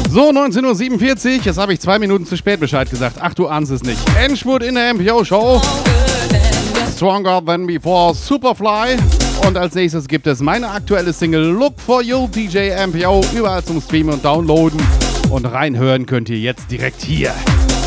So, 19:47 Uhr, jetzt habe ich 2 Minuten zu spät Bescheid gesagt. Ach, du ahnst es nicht. Endspurt in der MPO-Show. Stronger Than Before, Superfly. Und als nächstes gibt es meine aktuelle Single Look For You, DJ MPO, überall zum Streamen und Downloaden. Und reinhören könnt ihr jetzt direkt hier.